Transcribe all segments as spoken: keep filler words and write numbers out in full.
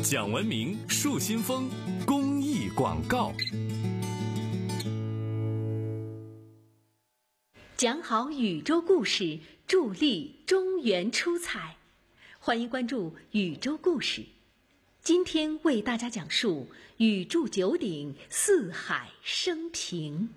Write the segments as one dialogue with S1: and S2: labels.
S1: 讲文明树新风公益广告。
S2: 讲好宇宙故事，助力中原出彩。欢迎关注宇宙故事。今天为大家讲述宇柱九鼎，四海升平。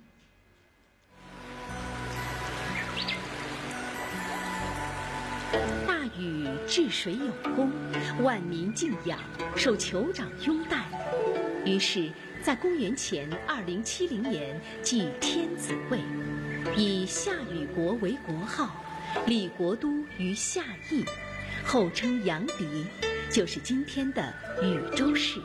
S2: 大禹治水有功，万民敬仰，受酋长拥戴。于是在公元前二零七零年即天子位，以夏禹国为国号，立国都于夏邑，后称阳翟，就是今天的禹州市。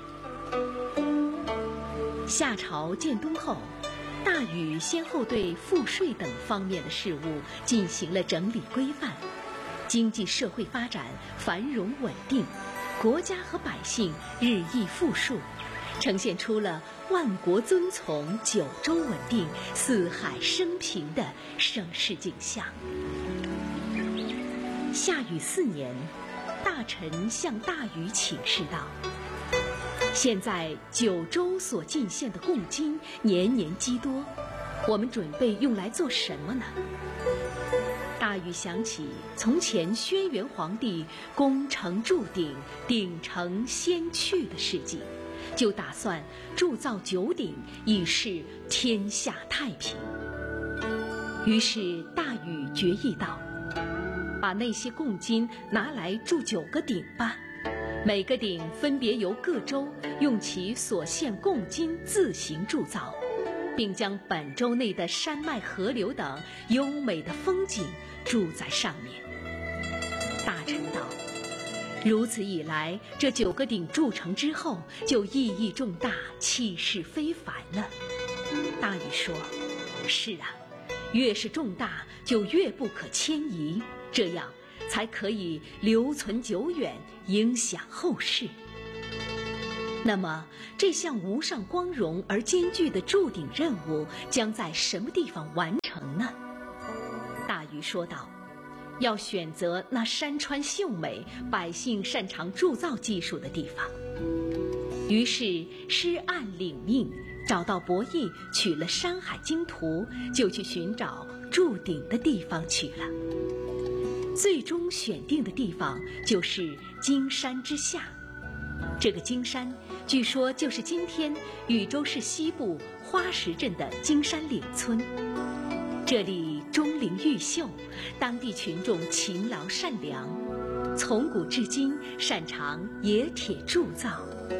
S2: 夏朝建都后，大禹先后对赋税等方面的事务进行了整理规范，经济社会发展繁荣稳定，国家和百姓日益富庶，呈现出了万国遵从、九州稳定、四海升平的盛世景象。夏禹四年，大臣向大禹请示道：现在九州所进献的贡金年年积多，我们准备用来做什么呢？大禹想起从前轩辕皇帝功成铸鼎，鼎成先去的事迹，就打算铸造九鼎，以示天下太平。于是大禹决议道：把那些贡金拿来铸九个鼎吧，每个鼎分别由各州用其所献贡金自行铸造，并将本州内的山脉河流等优美的风景铸在上面。大臣道：如此一来，这九个鼎铸成之后，就意义重大，气势非凡了。大禹说：是啊，越是重大，就越不可迁移，这样才可以留存久远，影响后世。那么，这项无上光荣而艰巨的铸鼎任务将在什么地方完成呢？大禹说道：要选择那山川秀美、百姓擅长铸造技术的地方。于是施按领命，找到伯益，取了《山海经图》，就去寻找铸鼎的地方去了。最终选定的地方就是荆山之下。这个荆山据说就是今天禹州市西部花石镇的荆山岭村。这里钟灵毓秀，当地群众勤劳善良，从古至今擅长冶铁铸造。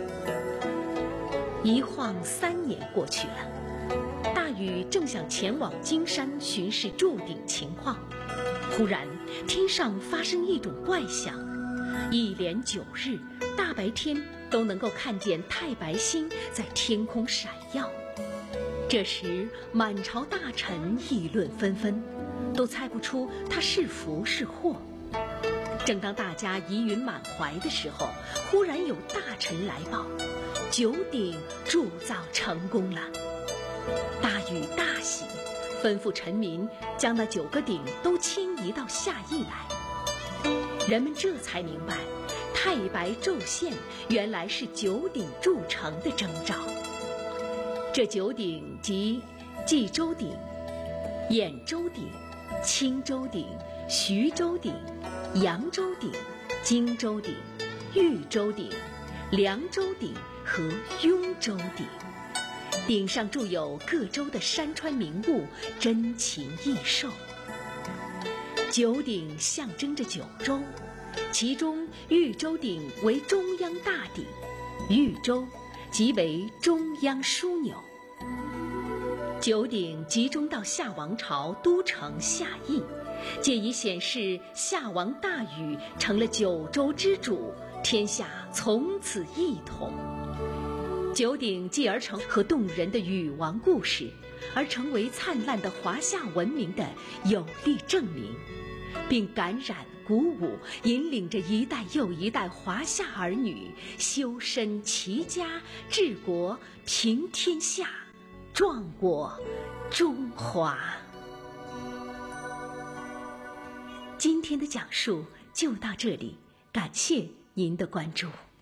S2: 一晃三年过去了，大禹正想前往荆山巡视铸鼎情况，忽然天上发生一种怪象，一连九日大白天都能够看见太白星在天空闪耀。这时满朝大臣议论纷纷，都猜不出他是福是祸。正当大家疑云满怀的时候，忽然有大臣来报，九鼎铸造成功了。大禹大喜，吩咐臣民将那九个鼎都迁移到夏邑来。人们这才明白，太白昼现原来是九鼎铸成的征兆。这九鼎即冀州鼎、兖州鼎、青州鼎、徐州鼎、扬州鼎、荆州鼎、豫州鼎、凉州鼎和雍州鼎。鼎上铸有各州的山川名物，珍禽异兽。九鼎象征着九州，其中豫州鼎为中央大鼎，豫州即为中央枢纽。九鼎集中到夏王朝都城夏邑，借以显示夏王大禹成了九州之主，天下从此一统。九鼎继而成和动人的禹王故事，而成为灿烂的华夏文明的有力证明，并感染鼓舞，引领着一代又一代华夏儿女修身齐家治国平天下，壮过中华。今天的讲述就到这里，感谢您的关注。